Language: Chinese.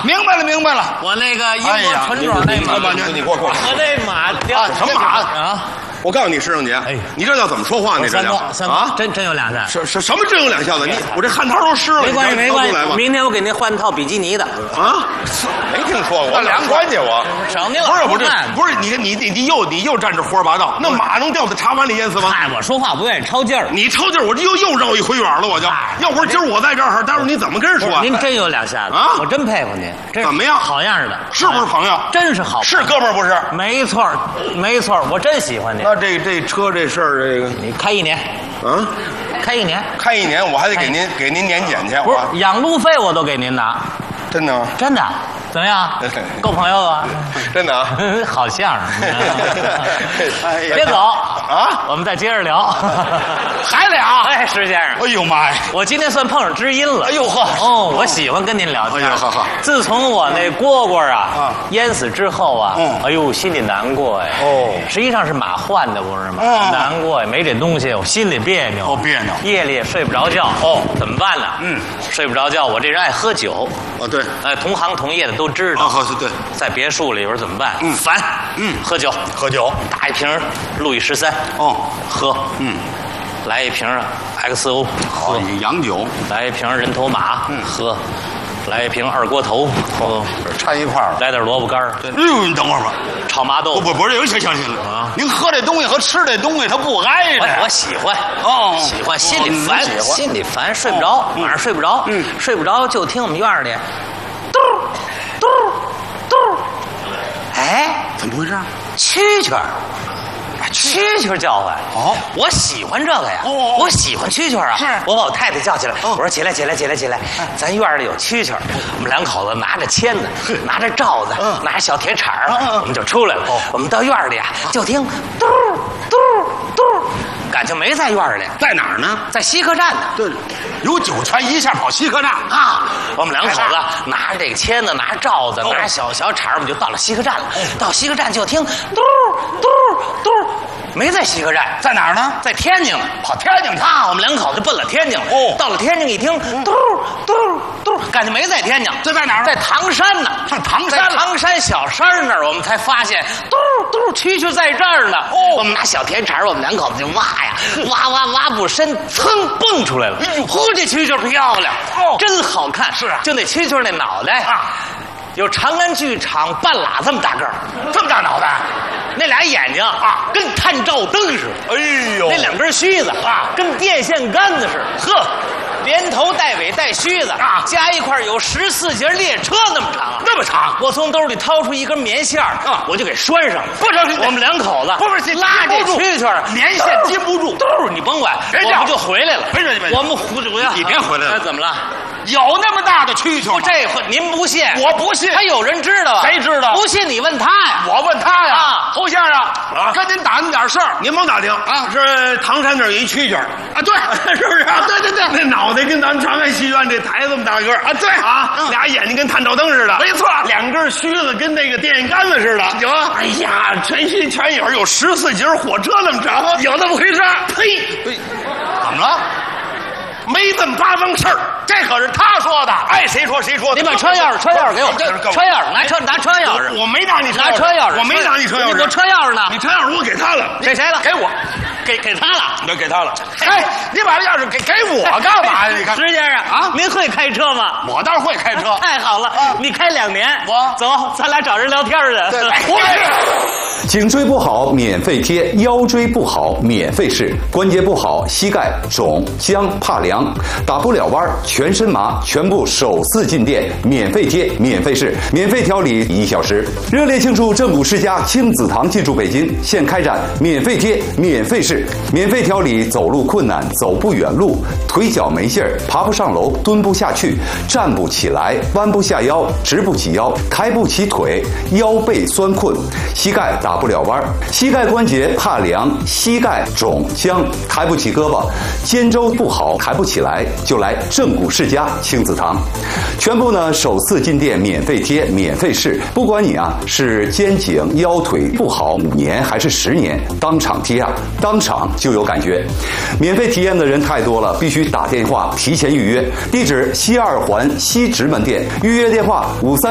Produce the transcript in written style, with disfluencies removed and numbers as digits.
明白了，明白了。 我那个英国纯种那马， 你过， 我这马掉什么马啊？ 我告诉你，石生杰，你这叫怎么说话呢？这叫啊，真有两下。 什么真有两下子？我这汗套都湿了。 没关系，明天我给您换套比基尼的。 啊？没听说过，凉快去我。 省您了。 不是，你又站这胡说八道。那马能掉在茶碗里淹死吗？ 哎，我说话不愿意抄劲儿。 你抄劲儿，我这又绕一回远了，我就。要不是今儿我在这儿，待会儿你怎么跟人说？ 您真有两下子啊！ 我真佩服您。 怎么样？ 好样的， 是不是朋友？ 真是好， 是哥们儿不是？ 没错，我真喜欢您。 那这车这事儿，这个你开1年， 啊， 开1年， 开1年，我还得给您年检去。 不是养路费我都给您拿， 真的？ 真的。怎么样？够朋友啊！ 真的啊， 好相声。 哎呀， 别走啊， 我们再接着聊。 还俩？ 哎，石先生， 哎呦妈呀！ 我今天算碰上知音了。 哎呦呵！ 哦，我喜欢跟您聊天。 哎呦呵呵！ 自从我那蝈蝈啊淹死之后啊，哎呦，心里难过呀。哦，实际上是马换的，不是吗？难过呀，没这东西，我心里别扭。 哦，别扭。 夜里也睡不着觉。哦，怎么办呢？睡不着觉，我这人爱喝酒。 哦，对。 同行同业的都知道。 对，在别墅里边怎么办？烦。喝酒，打一瓶路易13。哦，喝。来一瓶XO， 喝。 洋酒。 来一瓶人头马。喝。来一瓶二锅头。喝。 掺一块儿。 来点萝卜干儿。 你等会儿吧。 炒麻豆。 不是，行了啊！您喝这东西和吃这东西，它不挨着。 我喜欢。 哦， 喜欢，心里烦，睡不着，晚上睡不着。睡不着就听我们院里。嘟嘟嘟，哎， 怎么回事？ 蛐蛐叫唤。哦，我喜欢这个呀。我喜欢蛐蛐啊。是，我把我太太叫起来，我说起来，咱院里有蛐蛐。我们两口子拿着签子，拿着罩子，拿着小铁铲儿，我们就出来了。我们到院里啊，就听嘟嘟嘟。感情没在院里， 在哪儿呢？ 在西客站呢。 对，有酒泉一下跑西客站啊！我们两口子拿着这个签子，拿着罩子，拿着小铲，我们就到了西客站了。到西客站就听嘟嘟嘟，没在西客站， 在哪儿呢？ 在天津呢， 跑天津去啊！我们两口子奔了天津了。哦，到了天津一听嘟嘟嘟，感觉没在天津， 这在哪儿？ 在唐山呢。 上唐山了。 在唐山小山那儿，我们才发现嘟嘟蛐蛐在这儿呢。哦，我们拿小铁铲，我们两口子就挖呀，挖不深，噌蹦出来了。嚯，这蛐蛐漂亮，真好看。是啊，就那蛐蛐那脑袋啊，有长安剧场半拉这么大个儿， 这么大脑袋， 那俩眼睛啊，跟探照灯似的。哎呦，那两根须子啊，跟电线杆子似的。呵。连头带尾带须子啊，加一块有14节列车那么长， 那么长。 我从兜里掏出一根棉线啊，我就给拴上了。 不成， 我们两口子不是拉这蛐蛐， 棉线接不住， 你甭管，我们就回来了。我们你别回来了。 怎么了？ 有那么大的蛐蛐吗？ 这回您不信， 我不信。 还有人知道啊？ 谁知道？ 不信你问他呀。 我问他呀。 啊， 侯先生啊，跟您打听点事儿，您甭打听啊。是唐山那儿有一蛐蛐啊，对，是不是啊？对，那脑袋跟咱们长安戏院这台这么大个啊，对啊，俩眼睛跟探照灯似的，没错，两根须子跟那个电线杆子似的。有，哎呀，全心全影，有14节火车那么长，有那么回事？呸！怎么了？没这么八方事儿，这可是他说的。爱谁说谁说。 你把车钥匙给我，车钥匙拿车钥匙。 我没让你拿车钥匙， 我没让你车钥匙。 我车钥匙呢？ 你车钥匙我给他了。 给谁了？ 给我， 给他了。 那给他了。哎，你把这钥匙给我干嘛呀？你看， 石先生啊，您会开车吗？ 我倒是会开车。 太好了，你开2年， 我走，咱俩找人聊天去。 颈椎不好免费贴，腰椎不好免费试，关节不好膝盖肿僵怕凉打不了弯全身麻，全部首次进店免费贴免费试，免费调理1小时。热烈庆祝正骨世家亲子堂进驻北京，现开展免费贴免费试，免费调理走路困难走不远路，腿脚没劲儿爬不上楼蹲不下去站不起来弯不下腰直不起腰抬不起腿腰背酸困膝盖打不了弯膝盖关节怕凉膝盖肿僵抬不起胳膊肩周不好抬不起来就来正骨世家亲子堂，全部呢首次进店免费贴免费试，不管你是肩颈腰腿不好5年还是10年，当场贴当场就有感觉。免费体验的人太多了，必须打电话提前预约，地址西2环西直门店，预约电话53